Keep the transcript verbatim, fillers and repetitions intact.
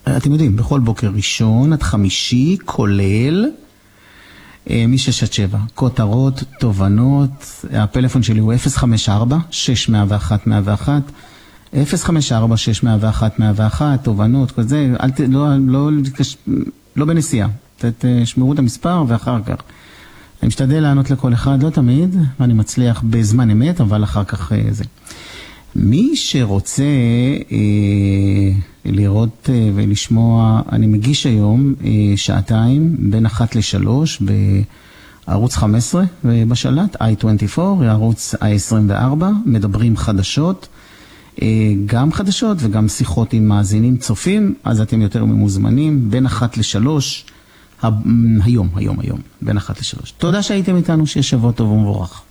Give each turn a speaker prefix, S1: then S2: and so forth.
S1: אתם יודעים, בכל בוקר ראשון עד חמישי, כולל משש עד שבע, כותרות, תובנות, הפלאפון שלי הוא אפס חמש ארבע שש אפס אחת אפס אפס אחת, אפס חמש ארבע שש אפס אחת אפס אפס אחת, תובנות, כזה, אל ת, לא, לא, לא בנסיעה, תשמרו את המספר ואחר כך. אני משתדל לענות לכל אחד, לא תמיד, ואני מצליח בזמן אמת, אבל אחר כך זה. מי שרוצה אה, לראות אה, ולשמוע, אני מגיש היום אה, שעתיים בין אחת לשלוש בערוץ חמש עשרה בשלט, איי עשרים וארבע, ערוץ איי עשרים וארבע, מדברים חדשות, אה, גם חדשות וגם שיחות עם מאזינים צופים, אז אתם יותר ממוזמנים, בין אחת לשלוש, ה- היום, היום, היום, בין אחת לשלוש. תודה שהייתם איתנו, שיהיה שבוע טוב ומבורך.